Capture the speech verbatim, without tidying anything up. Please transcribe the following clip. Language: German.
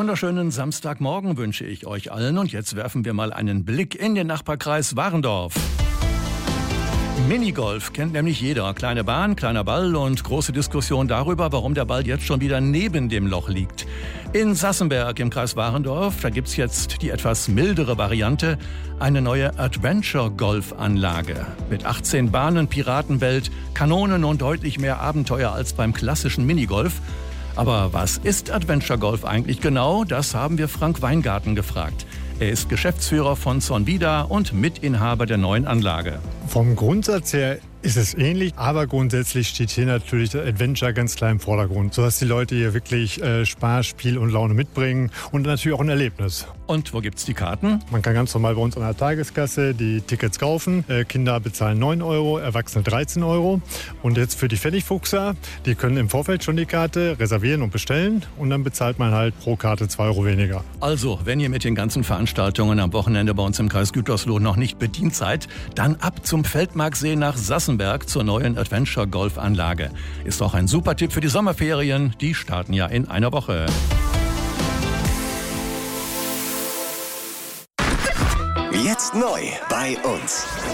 wunderschönen Samstagmorgen wünsche ich euch allen und jetzt werfen wir mal einen Blick in den Nachbarkreis Warendorf. Minigolf kennt nämlich jeder. Kleine Bahn, kleiner Ball und große Diskussion darüber, warum der Ball jetzt schon wieder neben dem Loch liegt. In Sassenberg im Kreis Warendorf, da gibt's jetzt die etwas mildere Variante, eine neue Adventure-Golf-Anlage. Mit achtzehn Bahnen, Piratenwelt, Kanonen und deutlich mehr Abenteuer als beim klassischen Minigolf. Aber was ist Adventure Golf eigentlich genau? Das haben wir Frank Weingarten gefragt. Er ist Geschäftsführer von Sonvida und Mitinhaber der neuen Anlage. Vom Grundsatz her ist es ähnlich, aber grundsätzlich steht hier natürlich das Adventure ganz klar im Vordergrund, sodass die Leute hier wirklich äh, Spaß, Spiel und Laune mitbringen und natürlich auch ein Erlebnis. Und wo gibt's die Karten? Man kann ganz normal bei uns an der Tageskasse die Tickets kaufen. Äh, Kinder bezahlen neun Euro, Erwachsene dreizehn Euro. Und jetzt für die Fertigfuchser, die können im Vorfeld schon die Karte reservieren und bestellen und dann bezahlt man halt pro Karte zwei Euro weniger. Also, wenn ihr mit den ganzen Veranstaltungen am Wochenende bei uns im Kreis Gütersloh noch nicht bedient seid, dann ab zum Feldmarksee nach Sassenberg zur neuen Adventure Golf Anlage. Ist auch ein super Tipp für die Sommerferien. Die starten ja in einer Woche. Jetzt neu bei uns.